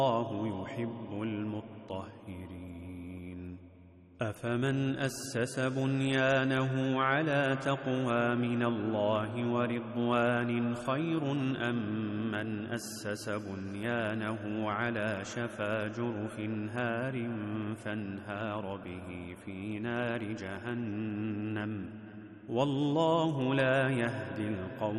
والله يحب المطهرين. أفمن أسس بنيانه على تقوى من الله ورضوان خير أم من أسس بنيانه على شفا جرف هار فانهار به في نار جهنم والله لا يهدي القوم